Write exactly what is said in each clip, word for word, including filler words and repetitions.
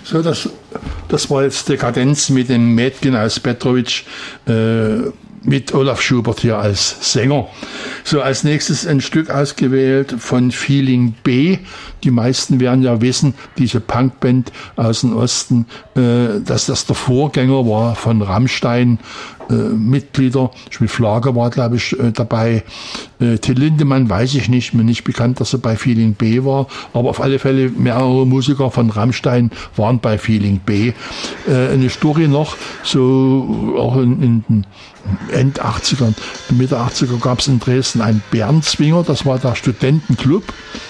So, das, das war jetzt Dekadenz mit dem Mädchen aus Petrovic, äh, mit Olaf Schubert hier als Sänger. So, als nächstes ein Stück ausgewählt von Feeling B. Die meisten werden ja wissen, diese Punkband aus dem Osten, äh, dass das der Vorgänger war von Rammstein. Äh, Mitglieder, Schmidt Flage war, glaube ich, äh, dabei. Äh, Till Lindemann weiß ich nicht, mir nicht bekannt, dass er bei Feeling B war, aber auf alle Fälle mehrere Musiker von Rammstein waren bei Feeling B. Äh, eine Story noch, so auch in, in den End achtziger, Mitte achtziger gab es in Dresden einen Bärenzwinger, das war der Studentenclub.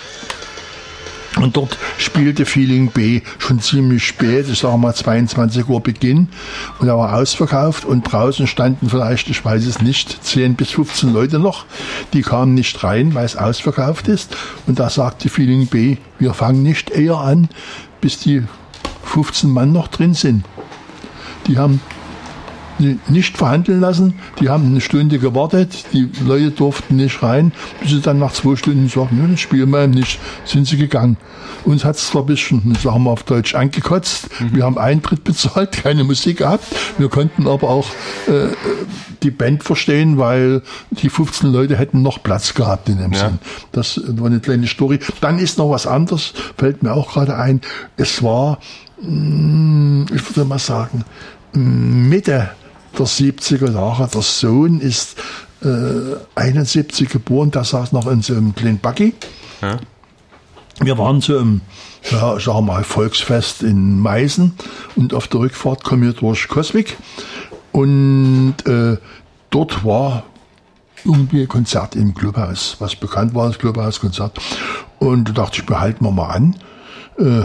Und dort spielte Feeling B schon ziemlich spät, ich sage mal zweiundzwanzig Uhr Beginn. Und er war ausverkauft und draußen standen vielleicht, ich weiß es nicht, zehn bis fünfzehn Leute noch. Die kamen nicht rein, weil es ausverkauft ist. Und da sagte Feeling B, wir fangen nicht eher an, bis die fünfzehn Mann noch drin sind. Die haben nicht verhandeln lassen, die haben eine Stunde gewartet, die Leute durften nicht rein, bis sie dann nach zwei Stunden sagten, das spielen wir nicht, sind sie gegangen. Uns hat es zwar ein bisschen, sagen wir auf Deutsch, angekotzt, mhm. wir haben Eintritt bezahlt, keine Musik gehabt, wir konnten aber auch äh, die Band verstehen, weil die fünfzehn Leute hätten noch Platz gehabt in dem ja. Sinn. Das war eine kleine Story. Dann ist noch was anderes, fällt mir auch gerade ein, es war, mh, ich würde mal sagen, Mitte der siebziger Jahre. Der Sohn ist äh, einundsiebzig geboren, der saß noch in so einem kleinen Buggy. Ja. Wir waren so im, ja, sagen wir mal, Volksfest in Meißen und auf der Rückfahrt kommen wir durch Coswig und äh, dort war irgendwie ein Konzert im Clubhaus, was bekannt war, das Clubhauskonzert. Und da dachte ich, behalten wir mal an. Äh,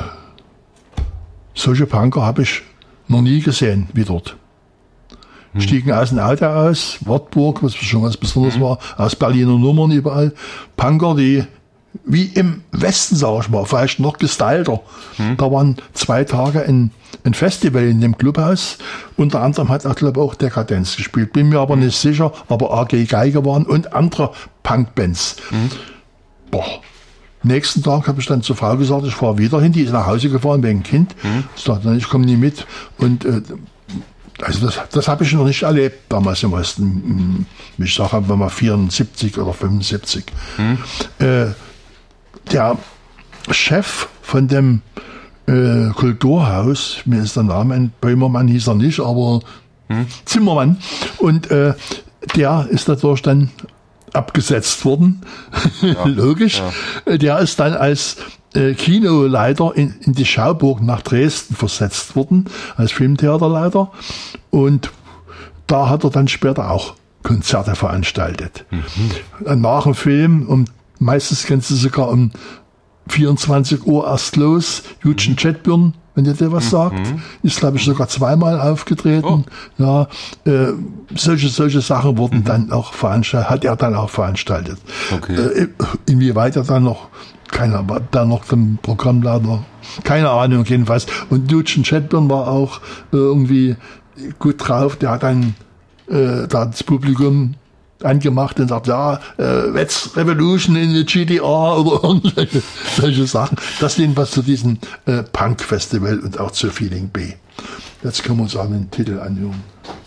solche Punker habe ich noch nie gesehen wie dort. Hm. Stiegen aus dem Auto aus, Wartburg, was schon was Besonderes hm. war, aus Berliner Nummern überall. Punker, die wie im Westen, sag ich mal, vielleicht noch gestylter. Hm. Da waren zwei Tage ein, ein Festival in dem Clubhaus. Unter anderem hat auch, glaube ich, auch Dekadenz gespielt. Bin mir aber nicht sicher, aber A G Geiger waren und andere Punkbands. Hm. Boah. Nächsten Tag habe ich dann zur Frau gesagt, ich fahre wieder hin, die ist nach Hause gefahren wegen Kind. Mhm. Ich dachte, ich komme nie mit. Und äh, also das, das habe ich noch nicht erlebt damals im Osten. Ich sage einfach mal vierundsiebzig oder fünfundsiebzig. Mhm. Äh, der Chef von dem äh, Kulturhaus, mir ist der Name, ein Böhmermann hieß er nicht, aber mhm. Zimmermann. Und äh, der ist natürlich dann abgesetzt worden, ja, logisch. Ja. Der ist dann als äh, Kinoleiter in, in die Schauburg nach Dresden versetzt worden, als Filmtheaterleiter. Und da hat er dann später auch Konzerte veranstaltet. Mhm. Nach dem Film, um, meistens kennst du sogar um vierundzwanzig Uhr erst los, Eugene Chetburn, wenn ihr dir was sagt, mhm. ist, glaube ich, sogar zweimal aufgetreten. Oh. Ja, äh, solche, solche Sachen wurden mhm. dann auch veranstaltet, hat er dann auch veranstaltet. Okay. Äh, inwieweit er dann noch, keiner war da noch im Programmleiter, keine Ahnung jedenfalls. Und Eugene Chetburn war auch äh, irgendwie gut drauf, der hat dann äh, da das Publikum angemacht und sagt, ja, äh, let's Revolution in the G D R oder irgendwelche solche Sachen. Das jedenfalls zu diesem äh, Punk-Festival und auch zu Feeling B. Jetzt können wir uns auch den Titel anhören.